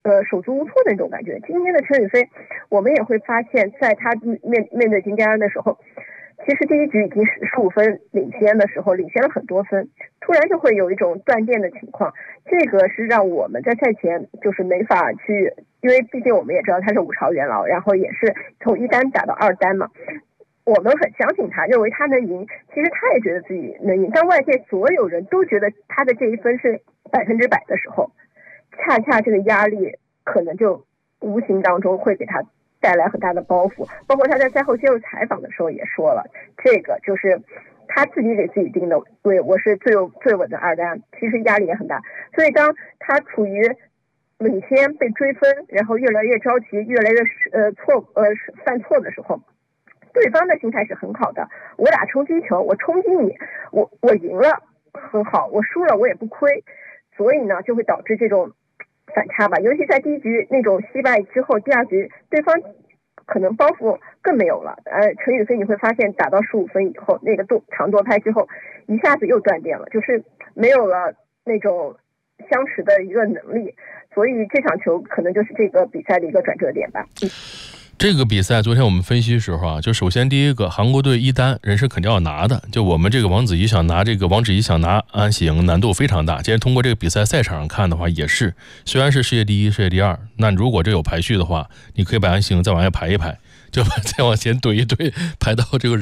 手足无措的那种感觉。今天的陈雨菲，我们也会发现，在他面对金佳恩的时候，其实第一局已经15分领先的时候，领先了很多分，突然就会有一种断电的情况。这个是让我们在赛前就是没法去，因为毕竟我们也知道他是5朝元老，然后也是从1单打到2单嘛。我们很相信他，认为他能赢，其实他也觉得自己能赢，但外界所有人都觉得他的这一分是100%的时候，恰恰这个压力可能就无形当中会给他带来很大的包袱。包括他在赛后接受采访的时候也说了，这个就是他自己给自己定的，对，我是最稳的2单，其实压力也很大。所以当他处于领先被追分，然后越来越着急，越来越犯错的时候，对方的心态是很好的，我打冲击球，我冲击你，我赢了很好，我输了我也不亏，所以呢就会导致这种反差吧。尤其在第一局那种惜败之后，第2局对方可能包袱更没有了。陈雨菲你会发现打到15分以后，那个长多拍之后，一下子又断电了，就是没有了那种相持的一个能力，所以这场球可能就是这个比赛的一个转折点吧。 这个比赛昨天我们分析的时候啊，就首先第一个韩国队1单人是肯定要拿的，就我们这个王芷怡想拿安喜莹难度非常大。今天通过这个比赛赛场上看的话也是，虽然是世界第1世界第2，那如果这有排序的话，你可以把安喜莹再往下排一排，就再往前怼一怼，排到这个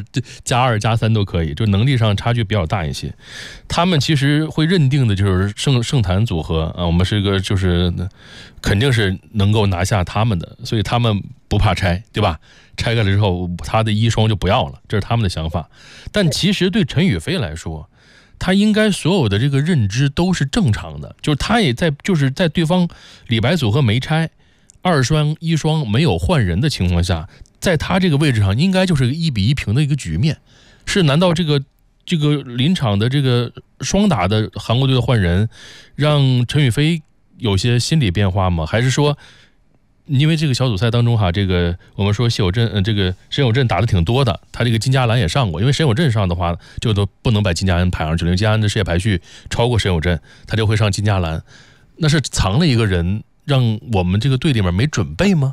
+2+3都可以，就能力上差距比较大一些。他们其实会认定的就是圣坛组合啊，我们是一个就是肯定是能够拿下他们的，所以他们不怕拆，对吧？拆开了之后，他的1双就不要了，这是他们的想法。但其实对陈雨菲来说，他应该所有的这个认知都是正常的，就是他也就是在对方李白组合没拆，2双1双没有换人的情况下，在他这个位置上应该就是个1比1平的一个局面。是难道这个临场的这个双打的韩国队的换人让陈雨菲有些心理变化吗？还是说因为这个小组赛当中哈，这个我们说谢友镇这个沈友镇打的挺多的，他这个金佳兰也上过，因为沈友镇上的话就都不能把金佳恩排上去了，因为金佳恩的世界排序超过沈友镇，他就会上金佳兰。那是藏了一个人让我们这个队里面没准备吗？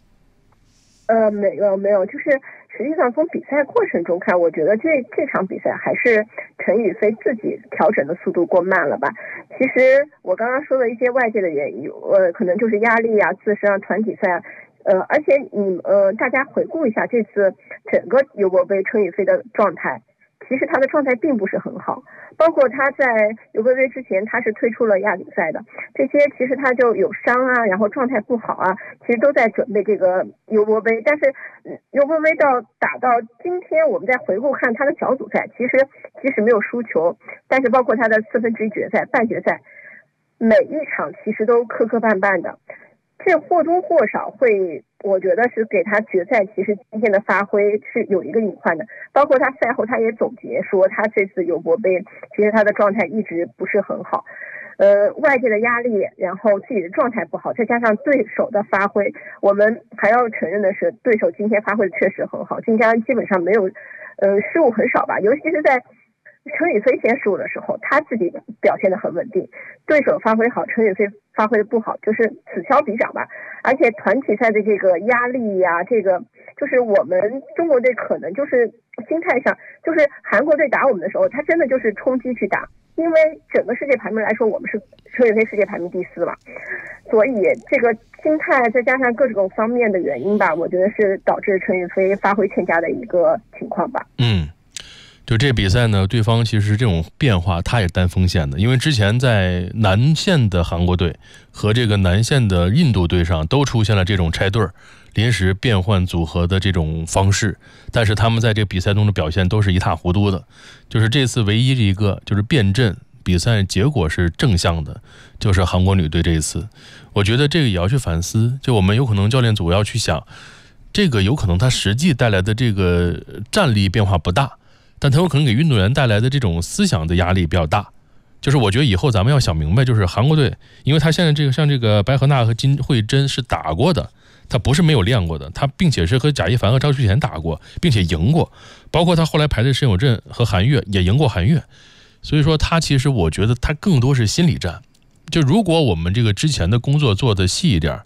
没有，就是实际上从比赛过程中看，我觉得这场比赛还是陈雨菲自己调整的速度过慢了吧。其实我刚刚说的一些外界的原因，可能就是压力啊、自身啊、团体赛啊，而且大家回顾一下这次整个尤伯杯陈雨菲的状态，其实他的状态并不是很好，包括他在尤伯杯之前他是退出了亚锦赛的，这些其实他就有伤啊，然后状态不好啊，其实都在准备这个尤伯杯。但是尤伯杯打到今天，我们再回顾看他的小组赛，其实即使没有输球，但是包括他的1/4决赛、半决赛，每一场其实都磕磕绊绊的，这或多或少会，我觉得是给他决赛其实今天的发挥是有一个隐患的。包括他赛后他也总结说，他这次尤伯杯其实他的状态一直不是很好，外界的压力，然后自己的状态不好，再加上对手的发挥，我们还要承认的是，对手今天发挥的确实很好，金佳恩基本上没有，失误很少吧，尤其是在陈雨菲先失误的时候，他自己表现得很稳定，对手发挥好，陈雨菲发挥的不好，就是此消彼长吧。而且团体赛的这个压力呀，这个就是我们中国队可能就是心态上，就是韩国队打我们的时候，他真的就是冲击去打，因为整个世界排名来说，我们是陈雨菲世界排名第4嘛，所以这个心态再加上各种方面的原因吧，我觉得是导致陈雨菲发挥欠佳的一个情况吧。 就这比赛呢，对方其实这种变化他也担风险的，因为之前在南线的韩国队和这个南线的印度队上都出现了这种拆队临时变换组合的这种方式，但是他们在这个比赛中的表现都是一塌糊涂的。就是这次唯一一个就是变阵比赛结果是正向的，就是韩国女队这一次，我觉得这个也要去反思，就我们有可能教练组要去想，这个有可能它实际带来的这个战力变化不大，但它有可能给运动员带来的这种思想的压力比较大。就是我觉得以后咱们要想明白，就是韩国队，因为他现在这个像这个白河娜和金惠珍是打过的，他不是没有练过的，他并且是和贾一凡和张旭贤打过，并且赢过，包括他后来排的申有振和韩悦也赢过韩悦，所以说他其实我觉得他更多是心理战， 就如果我们这个之前的工作做的细一点，